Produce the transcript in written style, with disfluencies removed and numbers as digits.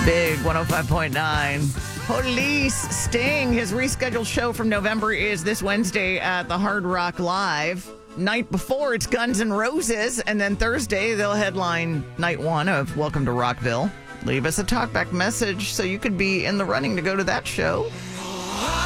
Big 105.9. Police Sting. His rescheduled show from November is this Wednesday at the Hard Rock Live. Night before, it's Guns N' Roses. And then Thursday, they'll headline night one of Welcome to Rockville. Leave us a talkback message so you could be in the running to go to that show.